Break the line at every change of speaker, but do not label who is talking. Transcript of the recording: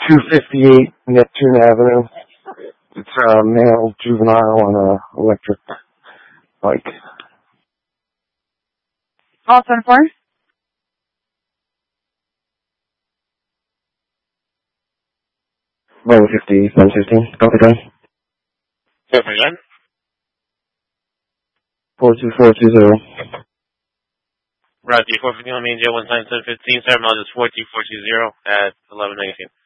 258 Neptune Avenue. It's a male juvenile on a electric bike.
All 10-4?
Row 50, 115. Copy done.
Copy done.
42420.
Route D450 on main J19715, 7 miles is 42420 at 1119.